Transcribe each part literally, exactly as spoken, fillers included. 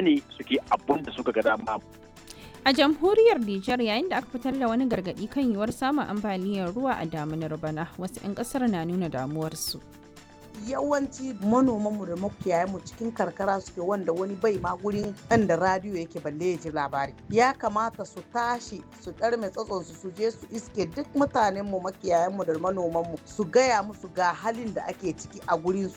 ne suke abun da suka ga dama. A jamhuriyar Nijar yayin da aka fitar da wani gargaɗi kan yiwuwar samun ambaliyar ruwa a damunar bana, wasu 'yan ƙasar na nuna damuwarsu. Yawanci manomanmu da makiyayanmu cikin karkara suke wanda wani bai ma gurin inda radiyo yake balle ya ji labari. Ya kamata su tashi su ɗarme tsatsonsu su je su iske duk mutanenmu makiyayanmu da manomanmu su gaya musu ga halin da ake ciki a gurinsu.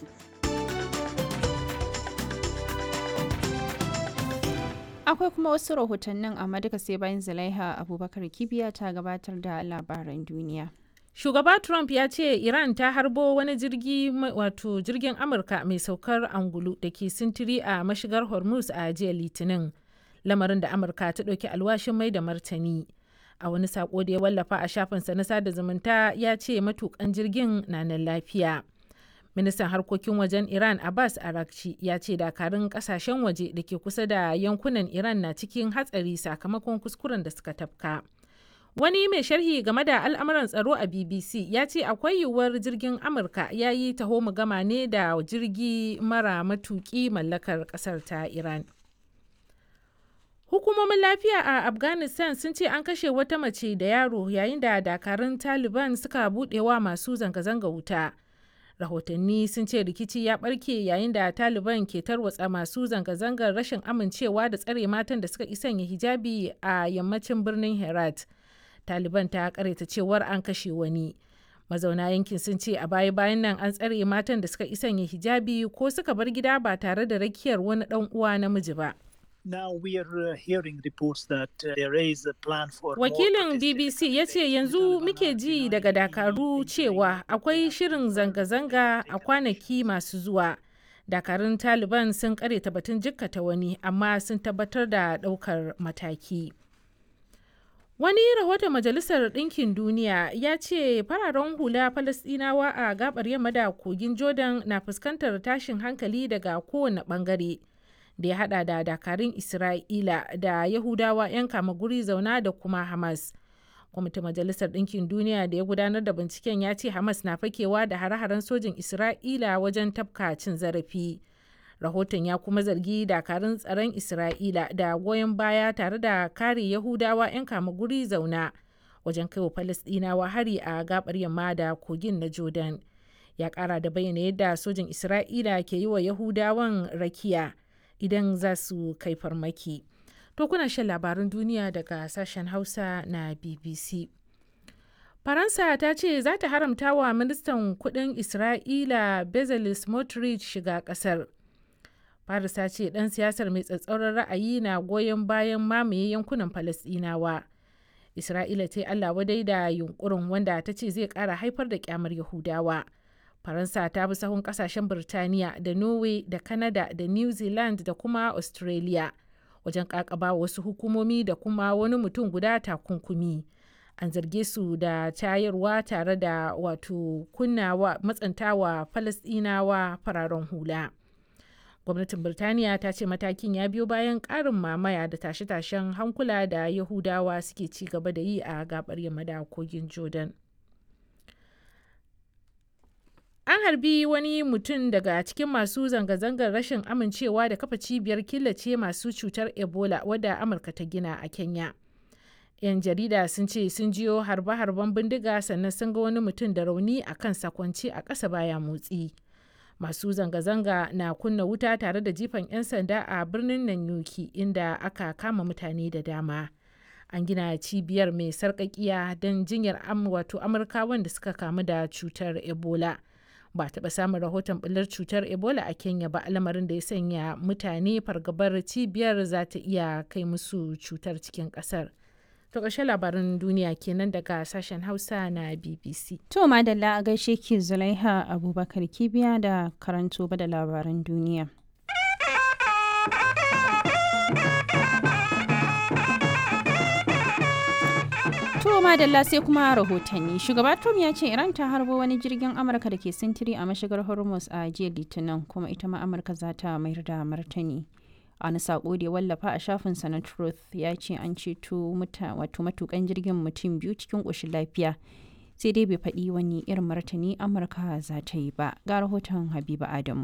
Akwai kuma wasu rahotannin amma duka sai bayan Zulaiha Abubakar Kibiya ta gabatar da labaran duniya. Shugaba Trump ya ce Iran ta harbo wani jirgi wato jirgin Amurka mai saukar angulu da ke sintiri a mashigar Hormuz a jiya Litinin, lamarin da Amurka ta ɗauki alwashin mai da martani. A wani sako da ya wallafa a shafinsa na sada zumunta ya ce matukan jirgin na nan lafiya. Ministan harkokin wajen Iran Abbas Araghchi ya ce dakarun kasashen waje da ke kusa da yankunan Iran na cikin hatsari sakamakon kuskuren da suka tafka. Wani mai sharhi game da al'amuran tsaro a B B C ya ce akwai yiwuwar jirgin Amurka ya yi taho gama ne da jirgi mara matuki mallakar kasar ta Iran. Hukumomin lafiya a Afghanistan sun ce an kashe wata mace da yaro yayin da dakarun Taliban suka buɗewa masu zanga-zanga wuta. Rahotanni sun ce rikici ya ɓarke yayin da Taliban ke tarwatsa masu zanga-zangar rashin amincewa da tsare matan da suka ki sanya hijabi a yammacin birnin Herat. Taliban ta karaita cewar an kashe wani. Mazauna yankin sun ce a baya-bayan nan an tsare matan da suka ki sanya hijabi ko suka bar gida ba tare da rakiyar wani ɗan uwa namiji ba. Wakilin B B C ya ce yanzu muke ji daga Dakaru cewa akwai shirin zanga-zanga a kwanaki masu zuwa. Dakarun Taliban sun karyata batun jikkata wani amma sun tabbatar da ɗaukar mataki. Wani rahoton Majalisar Ɗinkin Duniya ya ce fararen hula Falasɗinawa a gabar yamma da kogin Jordan na fuskantar tashin hankali daga kowane ɓangare. Da ya hada da dakarun Isra'ila da Yahudawa 'yan kama guri zauna da kuma Hamas. Kwamitin Majalisar Ɗinkin Duniya da ya gudanar da binciken ya ce Hamas na fakewa da hare-haren sojin Isra'ila wajen tafka cin zarafi. Rahoton ya kuma zargi dakarun tsaron Isra'ila da goyon baya tare da kare Yahudawa 'yan kama guri zauna wajen kaiwa Falasɗinawa hari a gabar yamma da kogin na Jordan. Ya kara da bayyana yadda sojin Isra'ila ke yi wa Yahudawan rakiya idan za su kai farmaki. To kuna shan labaran duniya daga sashen Hausa na B B C. Faransa ta ce za ta haramta wa ministan kudin Isra'ila Bezalel Smotrich shiga kasar. Paris ta ce dan siyasar mai tsatsauran ra'ayi na goyon bayan mamaye yankunan Falasɗinawa. Isra'ila ta yi Allah wadai da yunkurin wanda ta ce zai kara haifar da kyamar Yahudawa. Faransa ta bi sahun kasashen Birtaniya da Norway da Canada da New Zealand da kuma Australia wajen kakaba wasu hukumomi da kuma wani mutum guda takunkumi. An zarge su da tayarwa tare da wato kunnawa matsantawa Falasɗinawa fararen hula. Gwamnatin Birtaniya ta ce matakin ya biyo bayan ƙarin mamaya da tashe-tashen hankula da Yahudawa suke ci gaba da yi a gabar yamma da kogin Jordan. An harbi wani mutum daga cikin masu zanga-zangar rashin amincewa da kafa cibiyar killace masu cutar Ebola wadda Amurka ta gina a Kenya. 'Yan jarida sun ce sun jiyo harbe-harben bindiga sannan sun ga wani mutum da rauni a kan sakwanci a ƙasa baya motsi. Masu zanga-zanga na kunna wuta tare da jifan 'yan sanda a birnin Nanyuki inda aka kama mutane da dama. An gina cibiyar mai sarƙaƙiya don jinyar wato Amurkawan da suka kamu da cutar Ebola. Ba taɓa samun rahoton ɓullar cutar Ebola a Kenya ba, lamarin da ya sanya mutane fargabar cibiyar za ta iya kai musu cutar cikin ƙasar. To ƙarshen labarin duniya kenan daga sashen Hausa na B B C. To madalla a gaishe ki Zulaiha Abubakar Kibiya da karanto ba da labaran duniya. To madalla sai kuma rahotanni. Shugaba Trump ya ce Iran ta harbo wani jirgin Amurka da ke sintiri a mashigar Hormuz a jiya Litinin, kuma ita ma Amurka za ta mayar da martani. A wani sako da ya wallafa a shafinsa na Truth ya ce an ceto wato matukan jirgin mutum biyu cikin ƙoshin lafiya, sai dai bai faɗi wani irin martani Amurka za ta yi ba. Ga rahoton Habiba Adamu.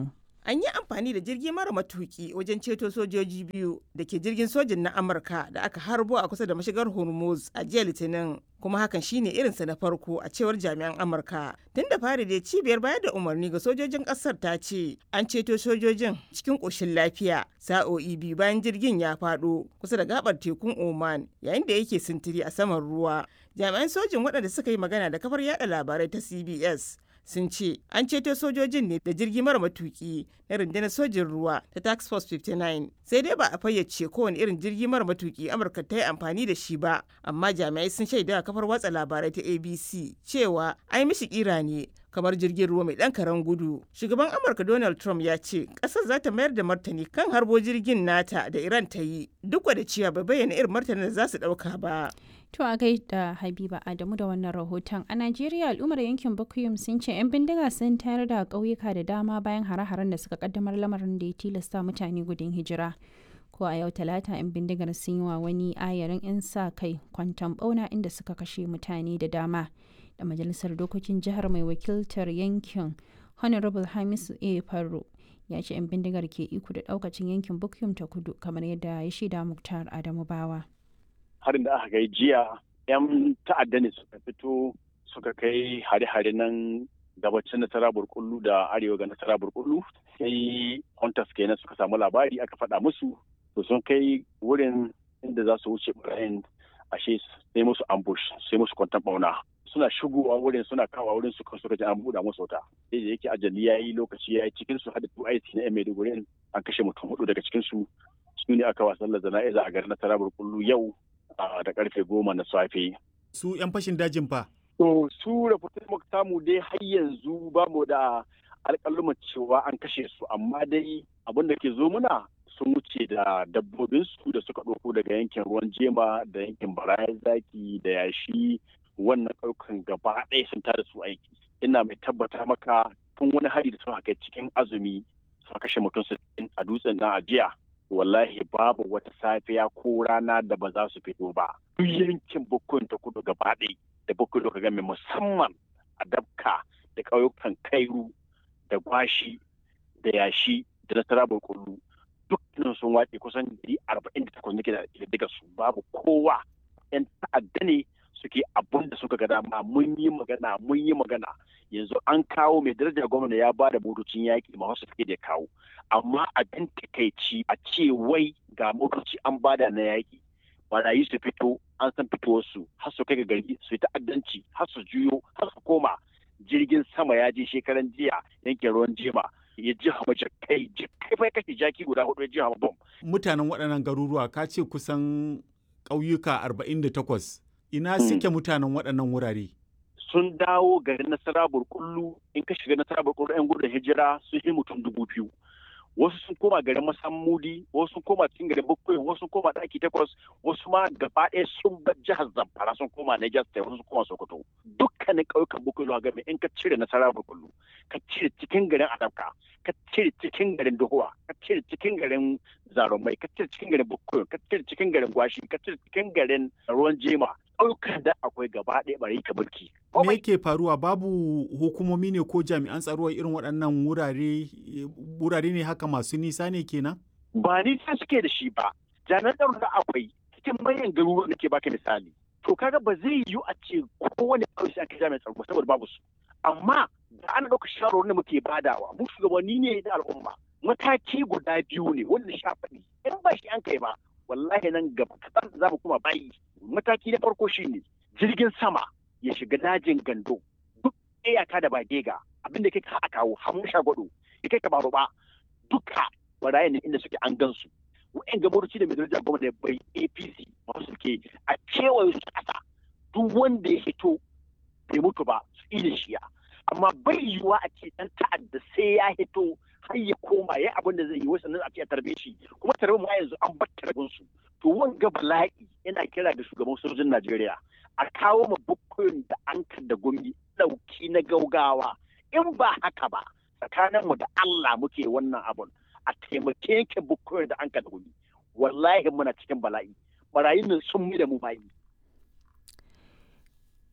An yi amfani da jirgi mara matuki wajen ceto sojoji biyu da ke jirgin sojin na Amurka da aka harbo a kusa da mashigar Hormuz a jiya Litinin, kuma hakan shine irinsa na farko a cewar jami'an Amurka. Tun da fari dai cibiyar bayar da umarni ga sojojin ƙasar ta ce an ceto sojojin cikin ƙoshin lafiya sa'o'i biyu bayan jirgin ya faɗo kusa da gabar tekun Oman yayin da yake sintiri a saman ruwa. Jami'an sojin waɗanda suka yi magana da kafar yada labarai ta C B S sun ce an ceto sojojin ne da jirgi mara matuki na rundunar sojin ruwa ta task force fifty nine, sai dai ba a fayyace kowane irin jirgi mara matuki Amurka ta yi amfani da shi ba, amma jami'ai sun shaida kafar watsa labarai ta A B C cewa ai mishi kira ne kamar jirgin ruwa mai ɗan karen gudu. Shugaban Amurka Donald Trump ya ce ƙasar za ta mayar da martani kan harbo jirgin nata da Iran ta yi, duk da cewa bai bayyana irin martanin da za su ɗauka ba. To a gaida Habiba Adamu da wannan rahoton. A Najeriya al'ummar yankin Bukuyum sun ce 'yan bindiga sun tayar da ƙauyuka da dama bayan hare-haren da suka kaddamar, lamarin da ya tilasta mutane gudun hijira. Ko a yau Talata 'yan bindigar sun yi wa wani ayarin 'yan sa kai kwanton bauna inda suka kashe mutane da dama. Da majalisar dokokin jihar mai wakiltar yankin Honorable Hamisu A. Farro ya ce 'yan bindigar ke iko da ɗaukacin yankin Bukuyum ta kudu kamar yadda ya shaida Muktar Adamu Bawa. Harin da aka kai jiya 'yan ta'adda ne suka fito suka kai hare-hare nan gabacin nasara burkullu da arewa ga nasara burkullu, sai hunters kenan suka samu labari aka faɗa musu, to sun kai wurin inda za su wuce barayin, ashe sai musu ambush sai musu kwantan bauna. Suna shigowa wurin suna kawo wurin suka suka ji an buɗa musu wuta, sai da yake ajali ya yi lokaci ya yi cikin su hada two I C na yan Maiduguri an kashe mutum hudu daga cikin su su ne aka wasan zana'iza a garin nasara burkullu yau da karfe goma na safe. Su 'yan fashin dajin fa? To su rahoton muka samu dai har yanzu ba mu da alƙaluman cewa an kashe su, amma dai abin da ke zo muna sun wuce da dabbobin su da suka ɗauko daga yankin ruwan jema da yankin barayan zaki da yashi, wannan ƙauyukan gaba ɗaya sun tada su aiki. Ina mai tabbata maka tun wani hari da suka kai cikin azumi suka kashe mutum sittin a dutsen nan a jiya. Wallahi babu wata safiya ko rana da ba za su fito ba. Duk yankin Bukuyum ta kudu gaba ɗaya da Bukuyum ka game musamman a Dabka da ƙauyukan Kairu da Gwashi da Yashi da Nasara Burkullu dukkanin sun wace kusan dari arba'in da takwas nake da daga su, babu kowa. 'Yan ta'adda ne suke abun da suka ga dama. Mun yi magana mun yi magana yanzu an kawo mai darajar gwamna ya ba da motocin yaƙi ma wasu suke da kawo, amma abin takaici a ce wai ga motoci an bada na yaƙi barayi su fito an san fitowarsu har su kai ga gari su yi ta'addanci har su juyo har su koma. Jirgin sama ya je shekaran jiya yankin ruwan jema ya ji hama jakai jakai fa kashe jaki guda hudu ya ji hama bom. Mutanen waɗannan garuruwa ka ce kusan ƙauyuka arba'in da takwas, ina suke mutanen waɗannan wurare? Sun dawo garin Nasara Burkullu. In ka shiga Nasara Burkullu 'yan gudun hijira sun yi mutum dubu biyu. Wasu sun koma garin Masammudi, wasu sun koma cikin garin Bukuyum, wasu sun koma ɗaki takwas, wasu ma gaba ɗaya sun bar jihar Zamfara sun koma Niger State, wasu sun koma Sokoto. Dukkanin ƙauyukan Bukuyum game in ka cire Nasara Burkullu, ka cire cikin garin Adabka, ka cire cikin garin Dohuwa, ka cire cikin garin Zarumai, ka cire cikin garin Bukuyum, ka cire cikin garin Gwashi, ka cire cikin garin Ruwan Jema. Ƙauyukan da akwai gaba ɗaya bari ka mulki. Me yake faruwa? Babu hukumomi ne ko jami'an tsaro irin waɗannan wurare? Wurare ne haka masu nisa ne kenan? Ba nisa suke da shi ba. Jami'an tsaro da akwai cikin manyan garuruwan da ke baka misali. To kaga ba zai yiwu a ce kowane ƙauye sai aka jami'an tsaro saboda babu su. Amma da ana ɗauka shawarwarin da muke badawa, mu shugabanni ne da al'umma. Mataki guda biyu ne wanda sha faɗi. In ba shi an kai ba, wallahi nan gaba kaɗan za mu kuma bayi. Mataki na farko shine jirgin sama ya shiga dajin Gando duk iyaka da Badega abinda kai ka kawo Hamusha Gwado ya kai ka baro ba duka barayin inda suke an gansu. Wa'en gabaruci da mai daraja gwamnati bai A P C ba suke a kewaye su kasa duk wanda ya hito bai mutu ba su ida shiya, amma bai yiwuwa a ce dan ta'adda sai ya hito har ya koma ya abin da zai yi wasu nan a ce a tarbe shi, kuma tarbe mu yanzu an bar tarbin su. To wanga bala'i yana kira da shugaban sojojin Najeriya a kawo ma Bukuyum da Anka da Gumi dauki na gaugawa. In ba haka ba tsakanin mu da Allah muke wannan abun, a taimake yanke Bukuyum da Anka da Gumi. Wallahi muna cikin bala'i. Barayin nan sun mi da mu bayi.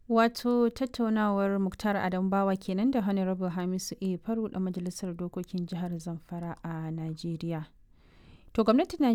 Wato tattaunawar Muktar Adambawa kenan da Honorable Hamisu A. Faru da Majalisar Dokokin Jihar Zamfara a Najeriya. To gwamnatin